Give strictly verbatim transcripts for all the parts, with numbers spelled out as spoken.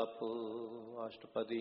जाप। अष्टपदी।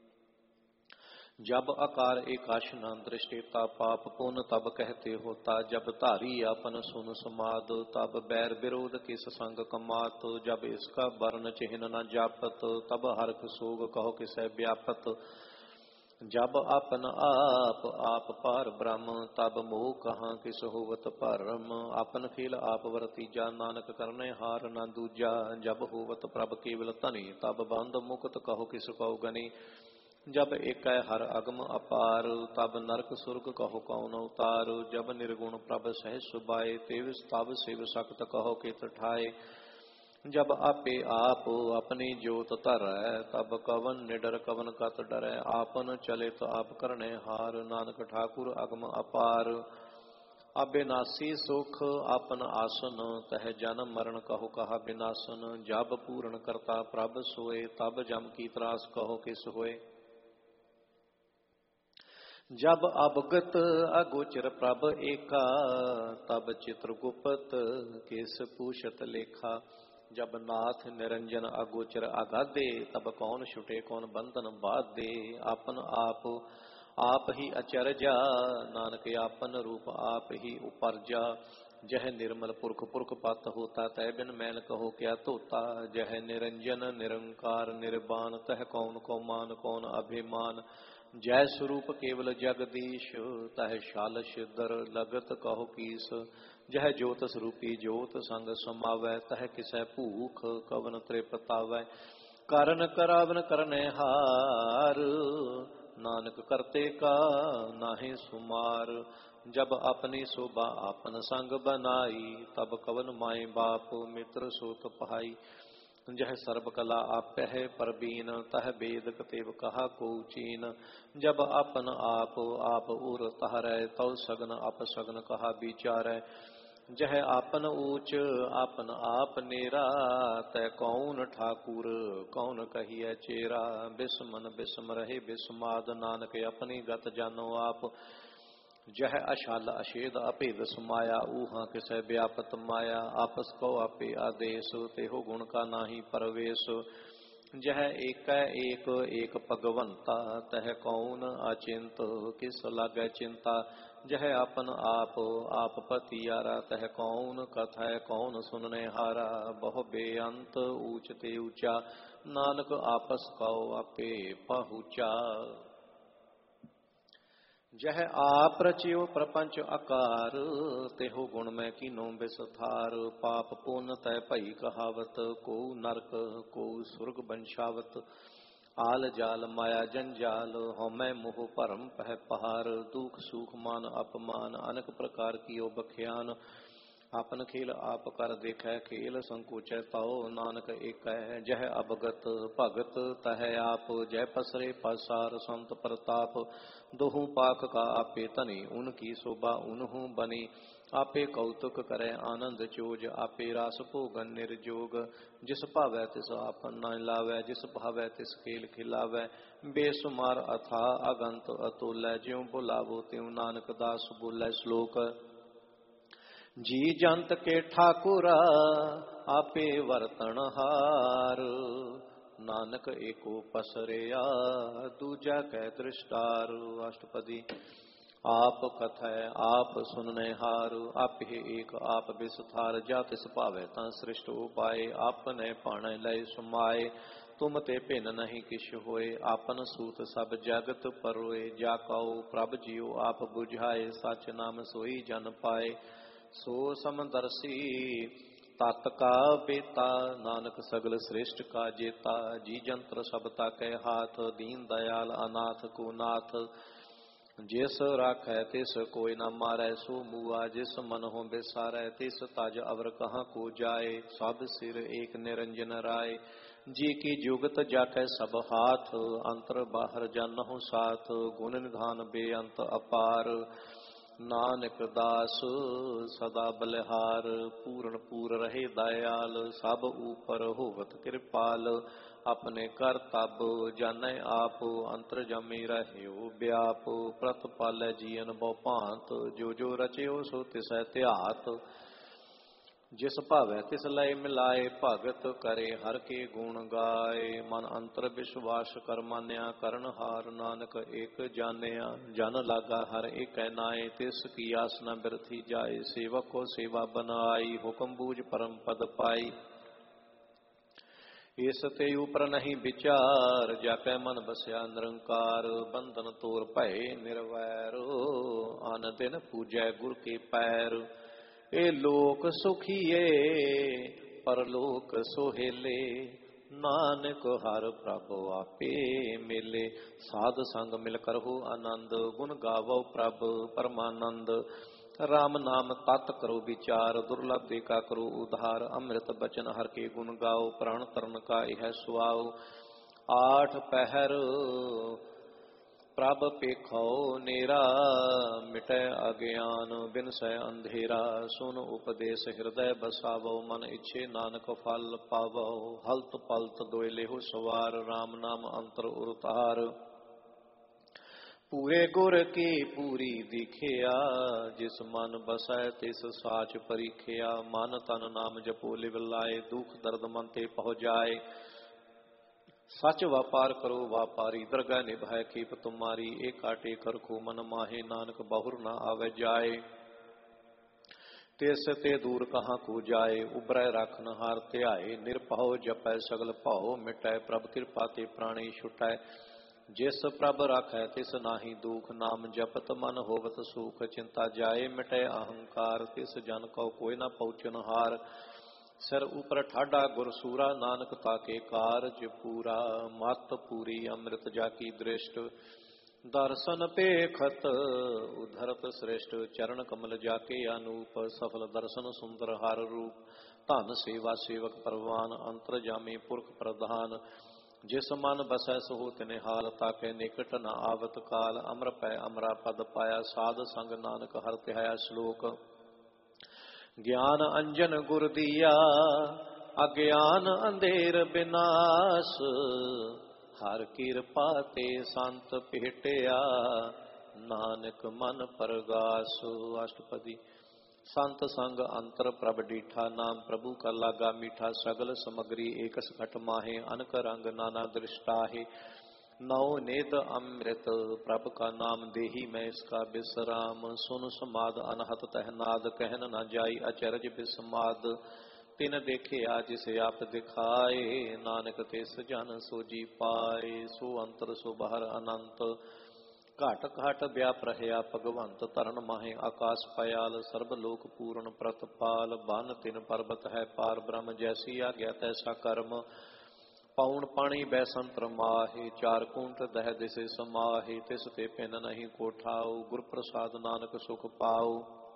जब आकार एकाश न दृष्टिता पाप पुण्य तब कहते होता। जब धारी आपन सुन समाद तब बैर विरोध किस संग कमात। जब इसका वर्ण चिन्ह न जापत तब हर्ष सोग कहो किसै व्यापत। जब आपन आप आप पार ब्रह्म तब मोह कहाँ किस होवत परम। आपन खेल आप वर्तीजा नानक करने हार न दूजा। जब होवत प्रभ केवल तनि तब बंध मुक्त कहो किस कौ गनी। जब एक हर अगम अपार तब नरक सुर्ग कहो कौन अवतार। जब निर्गुण प्रभ सह सुबाए तेव तब शिव सक्त कहो कित ठाए। जब आपे आप अपनी जोत तर तब कवन निडर कवन कत डरै। आपन चले तो आप करने हार नानक ठाकुर अगम अपार। अविनाशी सुख आपन आसन तह जन्म मरण कहो कहा विनाशन। जब पूर्ण करता प्रभ सोए तब जम की त्रास कहो किस होए। जब अवगत अगोचर प्रभ एका तब चित्रगुप्त केस पूछत लेखा। जब नाथ निरंजन अगोचर अगाधे तब कौन छुटे कौन बंधन बाधे। आपन आप आप ही अचरजा नानक आपन रूप आप ही उपरजा। जह निर्मल पुरख पुरख पत होता तह बिन मैन कहो क्या तोता। जह निरंजन निरंकार निर्वाण तह कौन को मान कौन अभिमान। जय स्वरूप केवल जगदीश तह शाल शिदर लगत कहो कीस। जह ज्योत स्वरूपी ज्योत संग समावै तह किसै भूख कवन त्रिपतावै। कारण करावन करने हार नानक करते का नाहि सुमार। जब अपनी शोभा आपन संग बनाई तब कवन माए बाप मित्र सोत पहाई। जह सर्व कला आप है परबीन तह वेद कतेव कहा को चीन। जब आपन आप आप उर तहरै तव सगन अप सगन कहा विचारै। जह आपन ऊच आपन आप नेरा तै कौन ठाकुर कौन कहिए चेरा। बिस्मन बिस्म रहे बिस्माद नानक अपनी गत जानो आप। जह अशाल अशेद अपेद समाया ऊहा किसै व्यापत माया। आपस को आपे आदेश तेहो गुण का नाही परवेश। जह एक एक एक भगवंता तह कौन अचिंत किस लागे चिंता। जह आपन आप आप पतियारा तह कौन कथय कौन सुनने हारा। बहु बेअंत ऊंच ते ऊंचा नानक आपस को आपे पहुँचा। जह आप रचियो प्रपंच आकार तेहो गुण में कीनो बिसथार। पाप पुण्य तय भई कहावत को नरक को सुर्ग बंशावत। आल जाल माया जंजाल हमें मोह परम पह पहार। दुख सुख मान अपमान अनेक प्रकार कियो बख्यान। आपन खेल आप कर देखै खेल संकोचै ताओ नानक एक है। जह अवगत भगत तह आप जय पसरे पसार संत प्रताप। दोहू पाख का आपे तनि उनकी शोभा उन्हू बनी। आपे कौतुक करे आनंद चोज आपे रास भोगन निर्जोग। जिस भावै तिस आपन न लावै जिस भावै तिस खेल खिलावै। बेसुमार अथा अगंत अतुलै ज्यों बुलावो त्यों नानक दास बोलै श्लोक। जी जंत के ठाकुरा आपे वर्तन हार। नानक एको पसरिया दूजा कै दृष्टार। अष्टपदी। आप कथय आप सुनने हार आप ही एक आप विस्तार। जा तिस भावै ता सृष्ट उपाय आपने पाणै लय समाये। तुम ते भिन्न नहीं किछ होए आपन सूत सब जगत परोए। जा कहो प्रभ जियो आप बुझाए सच नाम सोई जन पाए। सो समदर्शी तत् का बेता नानक सगल श्रेष्ठ का जेता। जी जंत्र सबता के हाथ दीन दयाल अनाथ को नाथ। जिस राखै तिस कोई न मारै सो मुआ। जिस मन हो बिसारै तिस तज अवर कहाँ को जाए। सब सिर एक निरंजन राय जी की जुगत जाकै सब हाथ। अंतर बाहर जानहु साथ गुण निधान बेअंत अपार। नानक दास सदा बलिहार पूर्ण पूर रहे दयाल। सब ऊपर होवत कृपाल अपने कर तब जानै आप। अंतर जमी रह्यो व्याप प्रत पालै जियन बहु भांत। जो जो रचयो सो तिसै त्यात। ਜਿਸ ਭਾਵੈ ਤਿਸ ਲਏ ਮਿਲਾਏ, ਭਗਤ ਕਰੇ ਹਰ ਕੇ ਗੁਣ ਗਾਏ। ਮਨ ਅੰਤਰ ਵਿਸ਼ਵਾਸ ਕਰ ਮਾਨਿਆ, ਕਰਨ ਹਾਰ ਨਾਨਕ ਏਕ ਜਾਣਿਆ। ਜਨ ਲਾਗਾ ਹਰ ਏਕੈ ਨਾਏ, ਤਿਸ ਕੀ ਆਸ ਨ ਬਿਰਥੀ ਜਾਏ। ਸੇਵਕ ਕੋ ਸੇਵਾ ਬਨਾਈ, ਹੁਕਮ ਬੂਝ ਪਰਮ ਪਦ ਪਾਈ। ਇਸ ਤੇ ਉਪਰ ਨਹੀਂ ਵਿਚਾਰ, ਜਾ ਕੈ ਮਨ ਬਸਿਆ ਨਿਰੰਕਾਰ। ਬੰਧਨ ਤੋਰ ਭਏ ਨਿਰਵੈਰ, ਅਨ ਦਿਨ ਪੂਜੈ ਗੁਰ ਕੇ ਪੈਰ। ਇਹ ਲੋਕ ਸੁਖੀਏ ਪਰਲੋਕ ਸੁਹੇਲੇ, ਨਾਨਕ ਹਰ ਪ੍ਰਭ ਆਪੇ ਮੇਲੇ। ਸਾਧ ਸੰਗ ਮਿਲ ਕਰਹੁ ਆਨੰਦ, ਗੁਣ ਗਾਵੋ ਪ੍ਰਭ ਪਰਮਾਨੰਦ। ਰਾਮ ਨਾਮ ਤਤ ਕਰੋ ਵਿਚਾਰ, ਦੁਰਲਭ ਦੇ ਕਾ ਕਰੋ ਉਧਾਰ। ਅੰਮ੍ਰਿਤ ਬਚਨ ਹਰ ਕੇ ਗੁਣ ਗਾਓ, ਪ੍ਰਾਣ ਤਰਨ ਕਾ ਇਹ ਸੁਆਓ। ਆਠ ਪਹਿਰ ਪ੍ਰਭ ਪੇਖੋ ਨੇਰਾ, ਮਿਟੈ ਅਗਿਆਨ ਬਿਨਸੈ ਅੰਧੇਰਾ। ਸੁਨ ਉਪਦੇਸ਼ ਹਿਰਦੈ ਬਸਾਵੋ, ਮਨ ਇੱਛੇ ਨਾਨਕ ਫਲ ਪਾਵੋ। ਹਲਤ ਪਲਤ ਦੋਇ ਲੇਹੁ ਸਵਾਰ, ਰਾਮ ਨਾਮ ਅੰਤਰ ਉਰਤਾਰ। ਪੂਰੇ ਗੁਰ ਕੀ ਪੂਰੀ ਦਿਖਿਆ, ਜਿਸ ਮਨ ਬਸੈ ਤਿਸ ਸਾਚ ਪਰੀਖਿਆ। ਮਨ ਤਨ ਨਾਮ ਜਪੋ ਲਿਵ ਲਾਏ, ਦੁਖ ਦਰਦ ਮਨ ਤੇ ਪਹੁ ਜਾਏ। ਸੱਚ ਵਾਪਾਰ ਕਰੋ ਵਾਪਾਰੀ, ਦਰਗਾਹ ਨਿਭਾਏ ਕੀਪ ਤੁਮਾਰੀ। ਇਹ ਕਾਟੇ ਕਰਖੋ ਮਨ ਮਾਹੇ, ਨਾਨਕ ਬਹੁਰ ਨਾ ਆਵੇ ਜਾਏ। ਤਿਸ ਤੇ ਦੂਰ ਕਹਾਂ ਕੋ ਜਾਏ, ਉਬਰੈ ਰਾਖਨ ਹਾਰ ਧਿਆਏ। ਨਿਰਭਉ ਜਪੈ ਸਗਲ ਭਉ, ਮਿਟੈ ਪ੍ਰਭ ਕਿਰਪਾ ਤੇ ਪ੍ਰਾਣੀ ਛੁਟੈ। ਜਿਸ ਪ੍ਰਭ ਰਾਖੈ ਤਿਸ ਨਾਹੀ ਦੁਖ, ਨਾਮ ਜਪਤ ਮਨ ਹੋਵਤ ਸੁਖ। ਚਿੰਤਾ ਜਾਏ ਮਿਟੈ ਅਹੰਕਾਰ, ਤਿਸ ਜਨ ਕਉ ਕੋਈ ਨਾ ਪਹੁੰਚਨ ਹਾਰ। ਸਿਰ ਉਪਰ ਠਾਡਾ ਗੁਰ ਸੂਰਾ, ਨਾਨਕ ਤਾਕੇ ਕਾਰਜ ਪੂਰਾ। ਮਤ ਪੂਰੀ ਅੰਮ੍ਰਿਤ ਜਾ ਕੀ ਦ੍ਰਿਸ਼ਟ, ਦਰਸ਼ਨ ਪੇਖਤ ਉਧਰਤ ਸ੍ਰਿਸ਼ਟ। ਚਰਨ ਕਮਲ ਜਾ ਕੇ ਅਨੂਪ, ਸਫਲ ਦਰਸ਼ਨ ਸੁੰਦਰ ਹਰ ਰੂਪ। ਧਨ ਸੇਵਾ ਸੇਵਕ ਪਰਵਾਨ, ਅੰਤਰ ਜਾਮੀ ਪੁਰਖ ਪ੍ਰਧਾਨ। ਜਿਸ ਮਨ ਬਸੈ ਸੋ ਤਿਨਿ ਹਾਲ, ਤਾਕੇ ਨਿਕਟ ਨ ਆਵਤ ਕਾਲ। ਅਮਰ ਪੈ ਅਮਰਾ ਪਦ ਪਾਇਆ, ਸਾਧ ਸੰਗ ਨਾਨਕ ਹਰਿ ਧਿਆਇਆ। ਸ਼ਲੋਕ ਗਿਆਨ ਅੰਜਨ ਗੁਰ ਦੀਆ, ਅਗਿਆਨ ਅੰਧੇਰ ਬਿਨਾਸ਼। ਹਰ ਕਿਰਪਾ ਤੇ ਸੰਤ ਭੇਟਿਆ, ਨਾਨਕ ਮਨ ਪਰਗਾਸ। ਅਸ਼ਟਪਦੀ। ਸੰਤ ਸੰਗ ਅੰਤਰ ਪ੍ਰਭ ਡੀਠਾ, ਨਾਮ ਪ੍ਰਭੂ ਕਾ ਲਾਗਾ ਮੀਠਾ। ਸਗਲ ਸਮਗਰੀ ਏਕ ਸਕਟ ਮਾਹੇ, ਅਨਕ ਰੰਗ ਨਾਨਾ ਦ੍ਰਿਸ਼ਟਾਹੇ। ਨौ नेत अमृत प्रभ का नाम देही मैं इसका विश्राम। सुन समाद अनहत तहनाद, कहन न जाई अचरज विस्माद। तिन देखे आज से आप दिखाए, नानक तिस जन सोजी पाए। सो अंतर सो बाहर अनंत, घट घट व्याप रहया भगवंत। तरन माहे आकाश पयाल, सर्ब लोक पूर्ण प्रतपाल। बन तिन पर्वत है पार ब्रह्म, जैसी आज्ञा तैसा कर्म। पौन पानी बैसंतर माहे, चार कूंट दह दिसे समाहे। तिस ते पिन नहीं कोठाओ, गुर प्रसाद नानक सुख पाओ।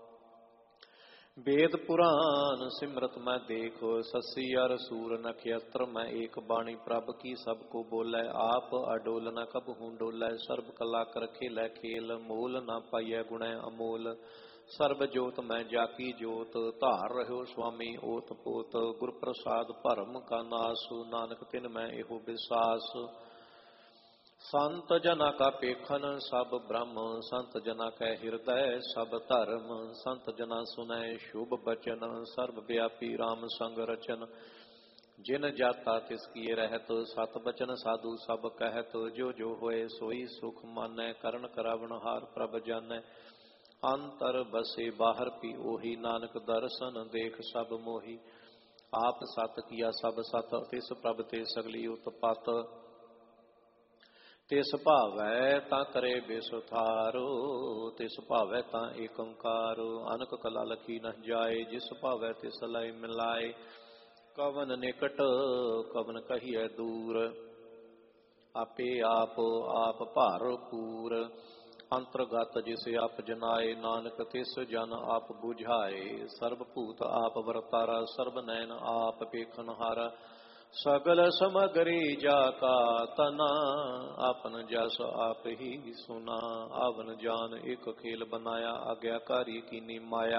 वेद पुराण सिमरत मैं देखो, ससी अर सूर नक्षत्र मैं एक बाणी। प्रभ की सबको बोलै, आप अडोल न कबहू डोलै। सर्ब कला कर खेलै खेल, मोल न पाइय गुणै अमोल। सर्ब जोत मैं जाकी जोत, धार रहो स्वामी ओत पोत। गुर प्रसाद भरम का नास, नानक तिन मैं एहो विश्वास। संत जना का पेखन सब ब्रह्म, संत जना कै हृदय सब धर्म। संत जना सुनै शुभ बचन, सर्व व्यापी राम संग रचन। जिन जाता तिस किए रहत, सत बचन साधु सब कहत। जो जो होए सोई सुख मानै, करण करावण हार प्रभ जानै। अंतर बसे बाहर पी ओही, नानक दर्शन देख सब मोही। आप सत किया सब सत, तिस प्रभ ते सगली उत्पत। तिस भावै तां करे बेसुथारो, तिस भावै तां एक ओंकारो। अनक कला लखी न जाए, जिस भावै तिस लय मिलाए। कवन निकट कवन कहिए दूर, आपे आप आप भरपूर। अंतर्गत जिसे आप जनाए, नानक तिस जन आप बुझाए। सर्व भूत आप वरतारा, सर्व नैन आप पेखनहारा। सगल समगरी जाका तना, आपन जस आप ही सुना। आवन जान एक खेल बनाया, आज्ञाकारी कीनी माया।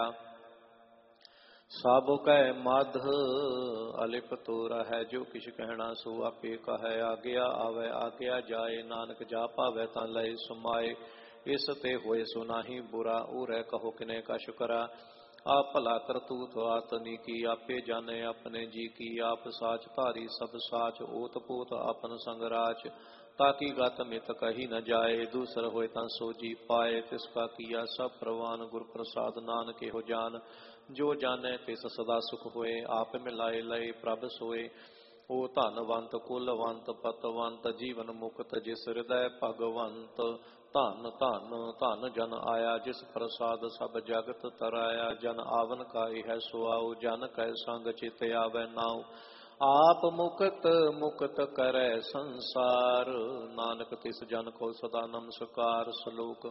सब कै मध अलिप तोरा है, जो किछ कहना सो आपे कहे। आज्ञा आवे आज्ञा जाए, नानक जा पावे तां लय समाए। इस ते होए सो नाही बुरा, उरै कहो किने कछ करा। आप भला करतूत आतनी की, आपे जाने अपने जी की। आप साच धारी सब साच, ओत पोत आपन संग राच। ताकि गत मित कही न जाए, दूसर होए ता सोजी पाए। तिसका किया सब प्रवान, गुर प्रसाद नानक हो जान। जो जाने तिस सदा सुख होए, आप मिलाए लय प्रभ सोए। ओ धनवंत कुलवंत पतवंत, जीवन मुक्त जिस हृदय भगवंत। धन धन धन जन आया, जिस प्रसाद सब जगत तराया। जन आवन का यह सुआओ, जन कै संग चित आवे नाउ। आप मुक्त मुक्त करे संसार, नानक तिस जन को सदा नमस्कार। श्लोक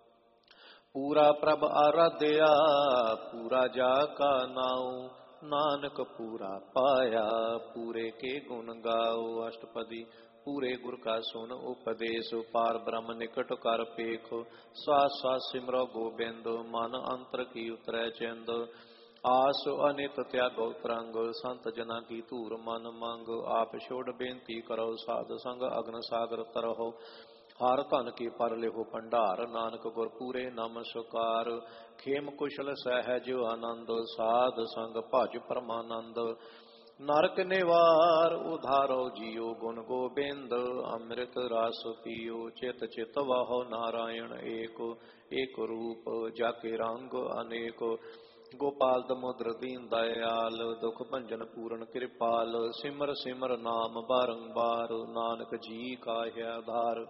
पूरा प्रभ आराध्या, पूरा जा का नाउ। नानक पूरा पाया, पूरे के गुण गाओ। अष्टपदी पूरे गुर का सुन उपदेश, पार ब्रह्म निकट कर पेखो। सास सास सिमरो गोबिंद, मन अंतर की उतरै चिंद। आस अनित त्यागो तरंग, संत जना की तूर मन मंग। आप छोड़ बेनती करो, साध संग अग्न सागर तरहो। हर धन की पर लिहो भंडार, नानक गुर पूरे नमस्कार। खेम कुशल सहज आनंद, साध संग भज परमानंद। नरक निवार उधारो जियो, गुण गोबिंद अमृत रास पियो। चित चित वाहो नारायण एक, एक रूप जाके रंग अनेक। गोपाल दमोदर दीन दयाल, दुख भंजन पूरन कृपाल। सिमर सिमर नाम बारंबार, नानक जी का है आधार।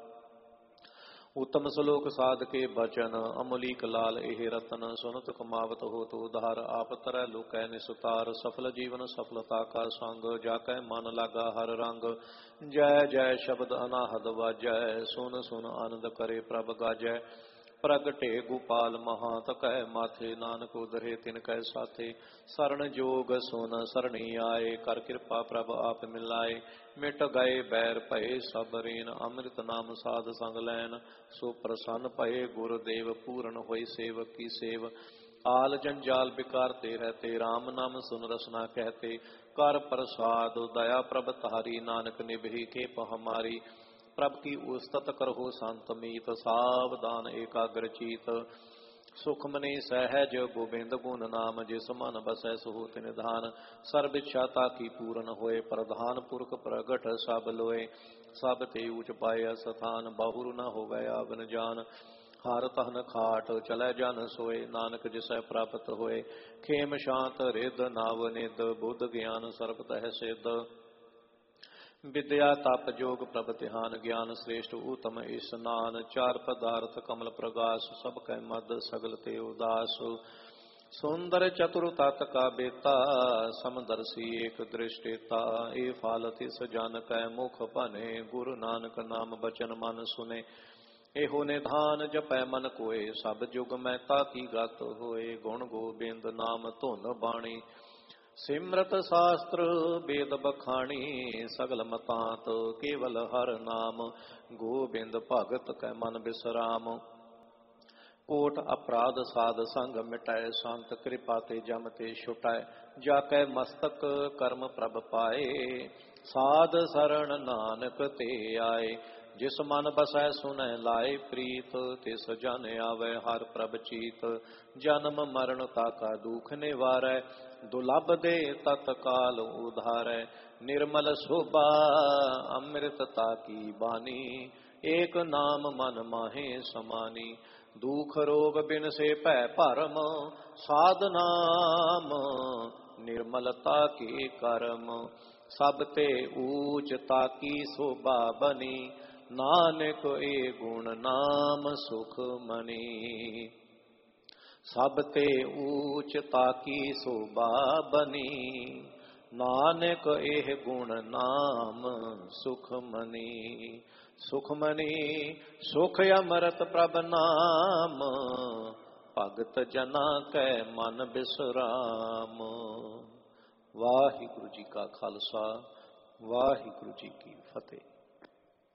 उत्तम श्लोक साध के बचन, अमलीक लाल एह रतन। सुनत कमावत होत उधार, आप तरह लुकै निस्तार। सफल जीवन सफलता का संग, जाकै मन लागा हर रंग। जय जय शब्द अनाहद वाजै, सुन सुन आनंद करे प्रभ गाजै। प्रगटे गोपाल महात कह माथे, नानक उधरे तिनकै साथे। शरण जोग सोन सरणी आए, कर कृपा प्रभ आप मिलाए। मिट गए बैर भय सब रेन, अमृत नाम साध संग लैन। सो प्रसन्न भये गुरुदेव, पूर्ण होई सेवक की सेव। आल जंजाल बिकारते रहते, राम नाम सुन रसना कहते। कर प्रसाद दया प्रभ तारी, नानक निभि खेप हमारी। प्रभ की उस्तत करहो संत मीत, सावधान एकाग्र चीत। सुख मने सहज गोबिंद गुण नाम, जिस मन बसै सो तिन धान। सर्व इच्छा ताकी पूर्ण होए, प्रधान पुरख प्रगट सब लोए। सब ते ऊच पाए स्थान, बहुर न होवै आवन जान। हर तहन खाट चलै जन सोए, नानक जिसै प्राप्त होए। खेम शांत रिद नाव निद, बुद्ध ज्ञान सर्ब तह सिद्ध। विद्या तप जोग प्रभ ध्यान, ज्ञान श्रेष्ठ उत्तम स्नान। चार पदार्थ कमल प्रगास, सब कै मद सगल ते उदास। सुंदर चतुर तत का बेता, समदर्शी एक दृष्टिता। ए फाल तिस जन कै मुख बने, गुरु नानक नाम बचन मन सुने। एहो निधान जपै मन कोय, सब जुग मैं ताकी गत होए। गुण गोबिंद नाम धुन बाणी, सिमरत शास्त्र वेद बखाणी। सगल मतांत केवल हर नाम, गोबिंद भगत कै मन बिसराम। कोट अपराध साध संग मिटाए, संत कृपा ते जम ते छुटाए। जाकै मस्तक कर्म प्रभ पाए, साध शरण नानक ते आए। जिस मन बसै सुनै लाए प्रीत, तिस जन आवे हर प्रभ चीत। जन्म मरण ताका दुख निवारै, दुलभ दे तत्काल उधारै। निर्मल शोभा अमृतता की बानी, एक नाम मन माहे समानी। दुख रोग बिन से भय भरम, साध नाम निर्मलता के करम। सब ते ऊच ताकी शोभा बनी, नानक ए गुण नाम सुख मनी। सब ते ऊच ताकी शोभा बनी, नानक एह गुण नाम सुख मनी। सुख मनी सुख अमृत प्रभ नाम, भगत जना कै मन बिसराम। वाहिगुरु जी का खालसा, वाहिगुरु जी की फतेह।